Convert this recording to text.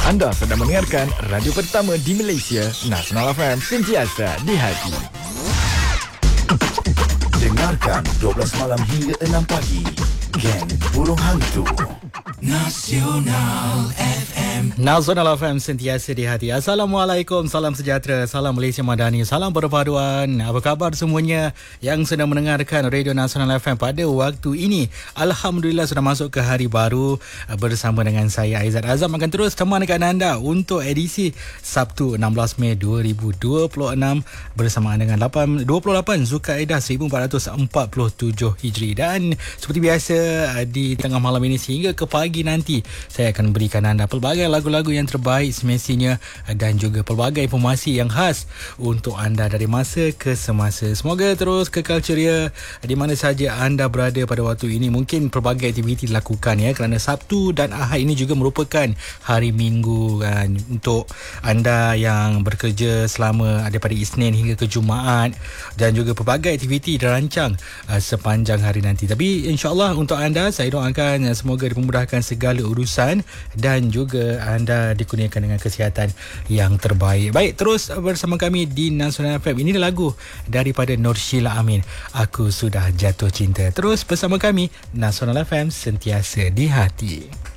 Anda sedang mendengarkan radio pertama di Malaysia, Nasional FM, sentiasa di hati. Dengarkan 12 malam hingga 6 pagi. Geng Burung Hantu Nasional FM. Nasional FM sentiasa di hati. Assalamualaikum, salam sejahtera, salam Malaysia Madani, salam perpaduan. Apa khabar semuanya yang sedang mendengarkan Radio Nasional FM pada waktu ini? Alhamdulillah sudah masuk ke hari baru bersama dengan saya Aizat Azam akan terus temankan anda untuk edisi Sabtu 16 Mei 2026 bersamaan dengan 28 Zulkaidah 1447 Hijri. Dan seperti biasa di tengah malam ini sehingga ke pagi nanti saya akan berikan anda pelbagai lagu-lagu yang terbaik semestinya dan juga pelbagai informasi yang khas untuk anda dari masa ke semasa. Semoga terus kekal ceria di mana saja anda berada pada waktu ini. Mungkin pelbagai aktiviti dilakukan ya, kerana Sabtu dan Ahad ini juga merupakan hari Minggu kan, untuk anda yang bekerja selama daripada Isnin hingga ke Jumaat, dan juga pelbagai aktiviti dirancang sepanjang hari nanti. Tapi insyaAllah untuk anda saya doakan semoga dimudahkan segala urusan dan juga anda dikurniakan dengan kesihatan yang terbaik. Baik, terus bersama kami di Nasional FM. Ini lagu daripada Nur Sheila Amin, Aku Sudah Jatuh Cinta. Terus bersama kami, Nasional FM sentiasa di hati.